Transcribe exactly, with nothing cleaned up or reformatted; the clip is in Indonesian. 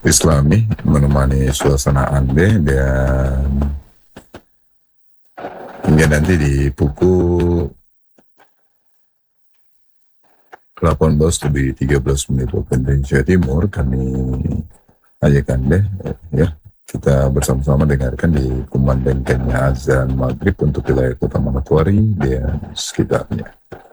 Islami menemani suasana Anda, dan hingga nanti di pukul delapan belas lebih tiga belas menit waktu Indonesia Timur, kami ajak Anda ya, kita bersama-sama dengarkan di kumandangkannya azan maghrib untuk wilayah Kota Manokwari dan sekitarnya.